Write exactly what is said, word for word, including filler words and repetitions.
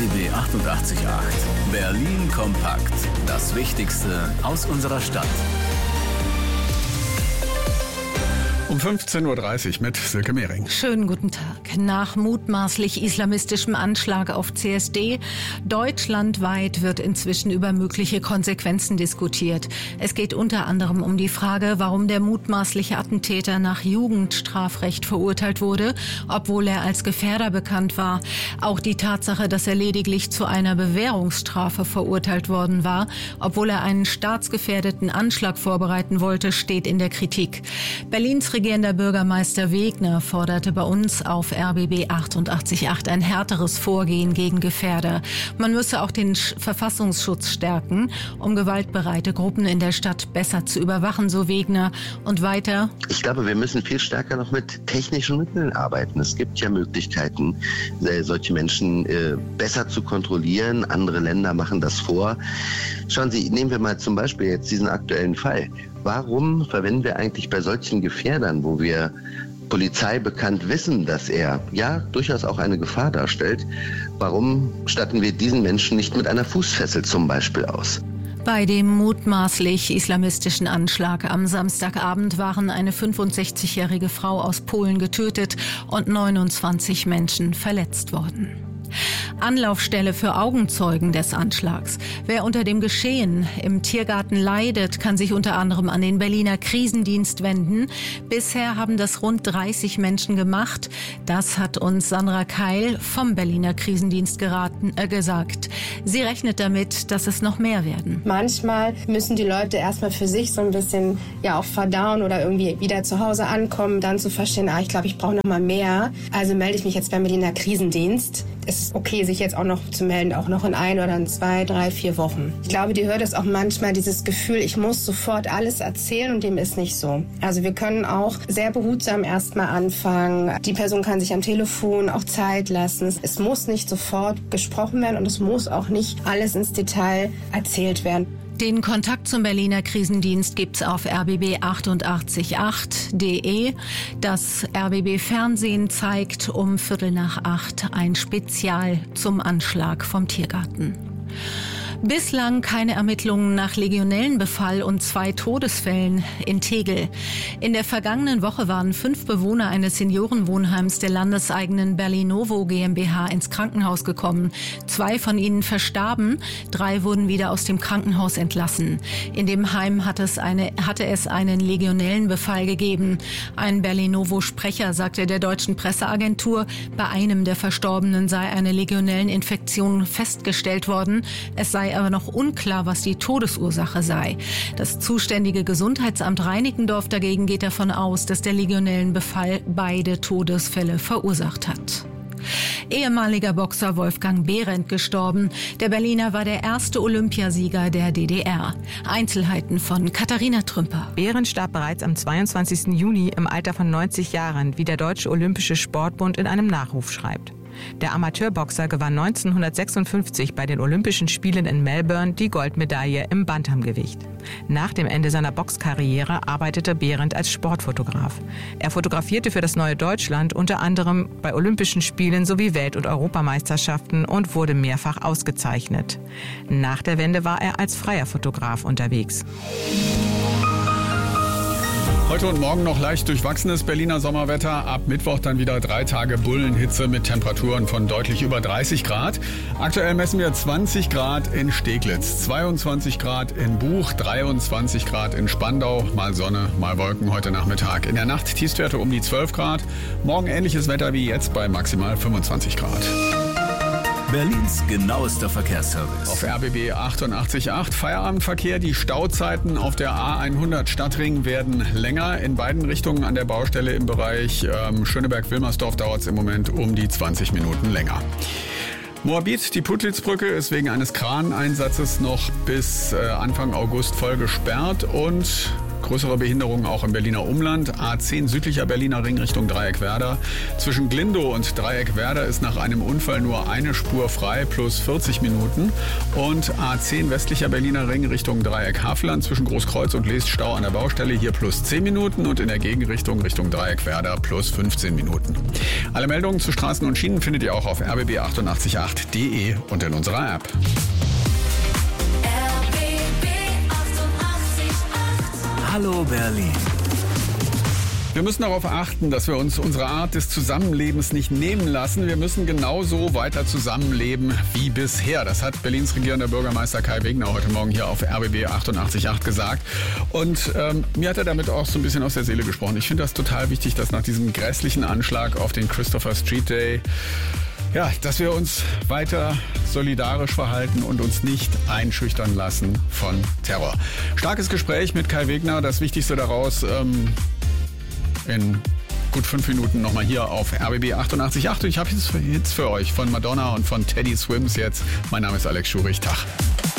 B B achtundachtzig Komma acht. Berlin kompakt. Das Wichtigste aus unserer Stadt. Um fünfzehn Uhr dreißig mit Silke Mehring. Schönen guten Tag. Nach mutmaßlich islamistischem Anschlag auf C S D deutschlandweit wird inzwischen über mögliche Konsequenzen diskutiert. Es geht unter anderem um die Frage, warum der mutmaßliche Attentäter nach Jugendstrafrecht verurteilt wurde, obwohl er als Gefährder bekannt war. Auch die Tatsache, dass er lediglich zu einer Bewährungsstrafe verurteilt worden war, obwohl er einen staatsgefährdeten Anschlag vorbereiten wollte, steht in der Kritik. Berlins Regierender Bürgermeister Wegner forderte bei uns auf R B B achtundachtzig Komma acht ein härteres Vorgehen gegen Gefährder. Man müsse auch den Verfassungsschutz stärken, um gewaltbereite Gruppen in der Stadt besser zu überwachen, so Wegner. Und weiter: Ich glaube, wir müssen viel stärker noch mit technischen Mitteln arbeiten. Es gibt ja Möglichkeiten, solche Menschen besser zu kontrollieren. Andere Länder machen das vor. Schauen Sie, nehmen wir mal zum Beispiel jetzt diesen aktuellen Fall. Warum verwenden wir eigentlich bei solchen Gefährdern, wo wir Polizei bekannt wissen, dass er ja durchaus auch eine Gefahr darstellt, warum statten wir diesen Menschen nicht mit einer Fußfessel zum Beispiel aus? Bei dem mutmaßlich islamistischen Anschlag am Samstagabend waren eine fünfundsechzigjährige Frau aus Polen getötet und neunundzwanzig Menschen verletzt worden. Anlaufstelle für Augenzeugen des Anschlags. Wer unter dem Geschehen im Tiergarten leidet, kann sich unter anderem an den Berliner Krisendienst wenden. Bisher haben das rund dreißig Menschen gemacht. Das hat uns Sandra Keil vom Berliner Krisendienst geraten, äh, gesagt. Sie rechnet damit, dass es noch mehr werden. Manchmal müssen die Leute erstmal für sich so ein bisschen ja auch verdauen oder irgendwie wieder zu Hause ankommen, dann zu verstehen, ah, ich glaube, ich brauche noch mal mehr. Also melde ich mich jetzt beim Berliner Krisendienst. Es ist okay, sich jetzt auch noch zu melden, auch noch in ein oder in zwei, drei, vier Wochen. Ich glaube, die hört es auch manchmal, dieses Gefühl, ich muss sofort alles erzählen, und dem ist nicht so. Also wir können auch sehr behutsam erstmal anfangen. Die Person kann sich am Telefon auch Zeit lassen. Es muss nicht sofort gesprochen werden und es muss auch nicht alles ins Detail erzählt werden. Den Kontakt zum Berliner Krisendienst gibt's auf r b b achtundachtzig Komma acht punkt d e. Das R B B Fernsehen zeigt um Viertel nach acht ein Spezial zum Anschlag vom Tiergarten. Bislang keine Ermittlungen nach Legionellenbefall und zwei Todesfällen in Tegel. In der vergangenen Woche waren fünf Bewohner eines Seniorenwohnheims der landeseigenen Berlinovo GmbH ins Krankenhaus gekommen. Zwei von ihnen verstarben, drei wurden wieder aus dem Krankenhaus entlassen. In dem Heim hatte es, eine, hatte es einen Legionellenbefall gegeben. Ein Berlinovo-Sprecher sagte der deutschen Presseagentur, bei einem der Verstorbenen sei eine Legionelleninfektion festgestellt worden. Es sei aber noch unklar, was die Todesursache sei. Das zuständige Gesundheitsamt Reinickendorf dagegen geht davon aus, dass der Legionellenbefall beide Todesfälle verursacht hat. Ehemaliger Boxer Wolfgang Behrendt gestorben. Der Berliner war der erste Olympiasieger der D D R. Einzelheiten von Katharina Trümper. Behrendt starb bereits am zweiundzwanzigsten Juni im Alter von neunzig Jahren, wie der Deutsche Olympische Sportbund in einem Nachruf schreibt. Der Amateurboxer gewann neunzehnhundertsechsundfünfzig bei den Olympischen Spielen in Melbourne die Goldmedaille im Bantamgewicht. Nach dem Ende seiner Boxkarriere arbeitete Behrendt als Sportfotograf. Er fotografierte für das Neue Deutschland unter anderem bei Olympischen Spielen sowie Welt- und Europameisterschaften und wurde mehrfach ausgezeichnet. Nach der Wende war er als freier Fotograf unterwegs. Heute und morgen noch leicht durchwachsenes Berliner Sommerwetter. Ab Mittwoch dann wieder drei Tage Bullenhitze mit Temperaturen von deutlich über dreißig Grad. Aktuell messen wir zwanzig Grad in Steglitz, zweiundzwanzig Grad in Buch, dreiundzwanzig Grad in Spandau. Mal Sonne, mal Wolken heute Nachmittag. In der Nacht Tiefstwerte um die zwölf Grad. Morgen ähnliches Wetter wie jetzt bei maximal fünfundzwanzig Grad. Berlins genauester Verkehrsservice. Auf R B B achtundachtzig Komma acht Feierabendverkehr. Die Stauzeiten auf der A hundert Stadtring werden länger. In beiden Richtungen an der Baustelle im Bereich ähm, Schöneberg-Wilmersdorf dauert es im Moment um die zwanzig Minuten länger. Moabit, die Putlitzbrücke, ist wegen eines Kraneinsatzes noch bis äh, Anfang August voll gesperrt und größere Behinderungen auch im Berliner Umland. A zehn südlicher Berliner Ring Richtung Dreieckwerder. Zwischen Glindow und Dreieckwerder ist nach einem Unfall nur eine Spur frei, plus vierzig Minuten. Und A zehn westlicher Berliner Ring Richtung Dreieck Havelland zwischen Großkreuz und Leest Stau an der Baustelle, hier plus zehn Minuten und in der Gegenrichtung Richtung Dreieckwerder plus fünfzehn Minuten. Alle Meldungen zu Straßen und Schienen findet ihr auch auf r b b achtundachtzig punkt acht punkt d e und in unserer App. Hallo Berlin. Wir müssen darauf achten, dass wir uns unsere Art des Zusammenlebens nicht nehmen lassen. Wir müssen genauso weiter zusammenleben wie bisher. Das hat Berlins regierender Bürgermeister Kai Wegner heute Morgen hier auf R B B achtundachtzig Punkt acht gesagt. Und ähm, mir hat er damit auch so ein bisschen aus der Seele gesprochen. Ich finde das total wichtig, dass nach diesem grässlichen Anschlag auf den Christopher Street Day, ja, dass wir uns weiter solidarisch verhalten und uns nicht einschüchtern lassen von Terror. Starkes Gespräch mit Kai Wegner. Das Wichtigste daraus ähm, in gut fünf Minuten nochmal hier auf R B B achtundachtzig Punkt acht. Ich habe jetzt Hits für euch von Madonna und von Teddy Swims jetzt. Mein Name ist Alex Schurich. Tag.